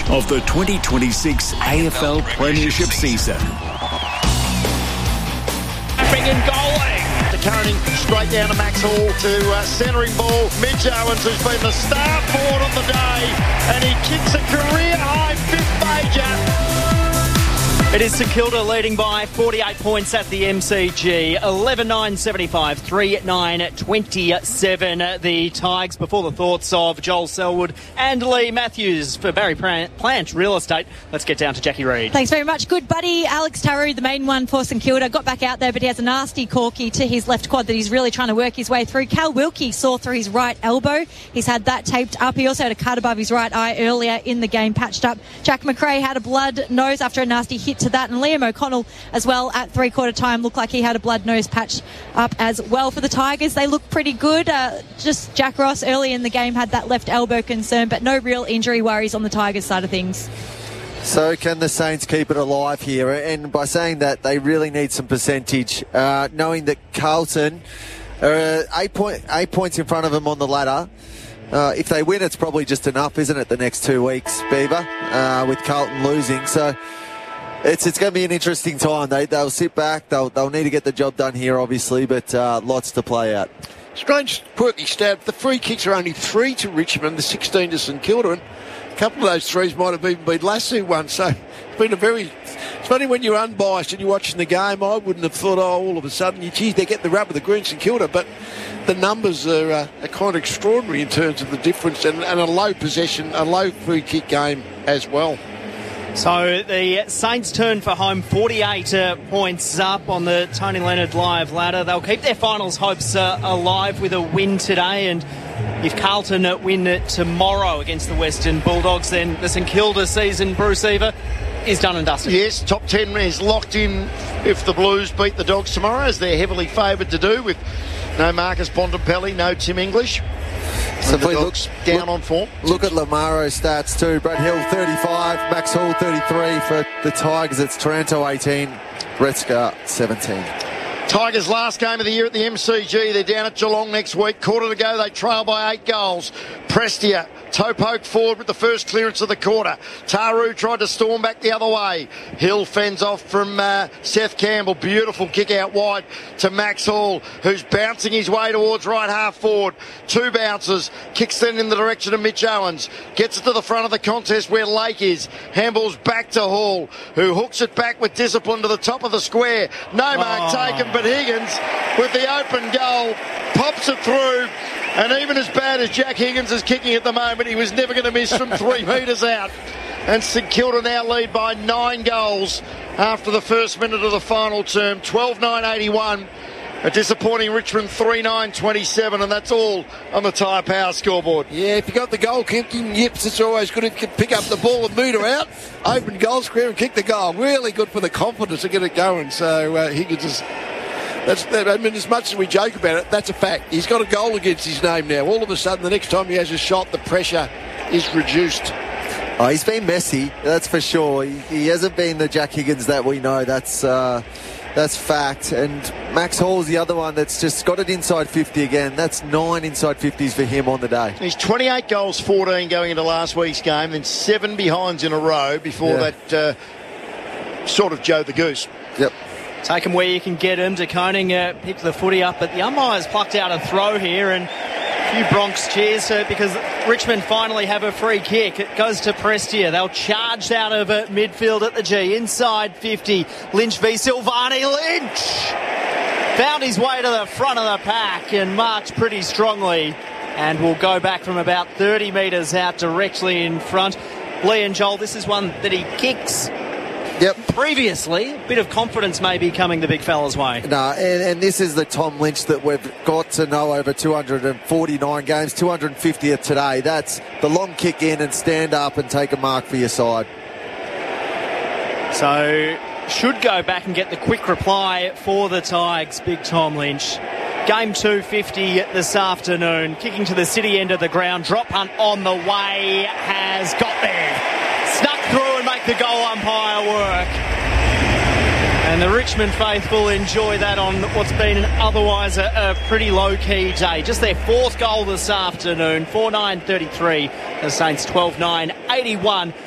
of the 2026 AFL Premiership season. And goaling. Currentning straight down to Max Hall to centering ball. Mitch Owens, who's been the star forward on the day, and he kicks a career-high fifth major. It is St Kilda leading by 48 points at the MCG. 11-9-75, 3-9-27. The Tigers before the thoughts of Joel Selwood and Lee Matthews for Barry Plant Real Estate. Let's get down to Jackie Reid. Thanks very much. Good buddy Alex Taru, the main one for St Kilda, got back out there, but he has a nasty corky to his left quad that he's really trying to work his way through. Cal Wilkie saw through his right elbow. He's had that taped up. He also had a cut above his right eye earlier in the game, patched up. Jack McRae had a blood nose after a nasty hit to that, and Liam O'Connell as well at three-quarter time looked like he had a blood nose patched up as well for the Tigers. They look pretty good. Just Jack Ross early in the game had that left elbow concern, but no real injury worries on the Tigers side of things. So can the Saints keep it alive here? And by saying that, they really need some percentage, knowing that Carlton are 8 points in front of them on the ladder. If they win, it's probably just enough, isn't it, the next 2 weeks, Beaver, with Carlton losing. So it's going to be an interesting time. They'll sit back. They'll need to get the job done here, obviously, but lots to play out. Strange, quirky stat. The free kicks are only 3 to Richmond, the 16 to St Kilda, and a couple of those threes might have even been Lassie ones. So it's been it's funny when you're unbiased and you're watching the game. I wouldn't have thought, all of a sudden, they get the rub of the green St Kilda, but the numbers are kind of extraordinary in terms of the difference and a low possession, a low free kick game as well. So the Saints turn for home, 48 points up on the Tony Leonard Live ladder. They'll keep their finals hopes alive with a win today, and if Carlton win tomorrow against the Western Bulldogs, then the St Kilda season, Bruce Eva, is done and dusted. Yes, top 10 is locked in if the Blues beat the Dogs tomorrow, as they're heavily favoured to do, with no Marcus Bontempelli, no Tim English. So if we look down on form. Look at Lamaro's stats too. Brad Hill 35, Max Hall 33 for the Tigers. It's Taranto 18, Retzker 17. Tigers' last game of the year at the MCG. They're down at Geelong next week. Quarter to go, they trail by 8 goals. Prestia, toe poke forward with the first clearance of the quarter. Taru tried to storm back the other way. Hill fends off from Seth Campbell. Beautiful kick out wide to Max Hall, who's bouncing his way towards right half forward. 2 bounces. Kicks then in the direction of Mitch Owens. Gets it to the front of the contest where Lake is. Handballs back to Hall, who hooks it back with discipline to the top of the square. No mark taken, but Higgins with the open goal pops it through. And even as bad as Jack Higgins is kicking at the moment, he was never going to miss from 3 metres out. And St Kilda now lead by 9 goals after the first minute of the final term. 12-9-81. A disappointing Richmond 3-9-27, and that's all on the Tyre Power scoreboard. Yeah, if you got the goal kicking yips, it's always good if you can pick up the ball and meter out, open goal square and kick the goal. Really good for the confidence to get it going. So Higgins is... as much as we joke about it, that's a fact. He's got a goal against his name now. All of a sudden, the next time he has a shot, the pressure is reduced. Oh, he's been messy, that's for sure. He hasn't been the Jack Higgins that we know. That's fact. And Max Hall's the other one that's just got it inside 50 again. That's 9 inside 50s for him on the day. He's 28 goals, 14 going into last week's game, then 7 behinds in a row before that sort of Joe the Goose. Yep. Take him where you can get him. De Koning picked the footy up, but the umpire's plucked out a throw here, and a few Bronx cheers because Richmond finally have a free kick. It goes to Prestia. They'll charge out of midfield at the G. Inside 50. Lynch v Silvani. Lynch found his way to the front of the pack and marched pretty strongly, and will go back from about 30 metres out directly in front. Lee and Joel, this is one that he kicks. Yep. Previously, a bit of confidence maybe coming the big fella's way. No, and this is the Tom Lynch that we've got to know over 249 games, 250th today. That's the long kick in and stand up and take a mark for your side. So, should go back and get the quick reply for the Tigers, big Tom Lynch. Game 250 this afternoon. Kicking to the city end of the ground. Drop punt on the way. Has got there. Snuck through and make the goal umpire work. And the Richmond faithful enjoy that on what's been otherwise a pretty low-key day. Just their 4th goal this afternoon. 4-9-33. The Saints 12-9-81.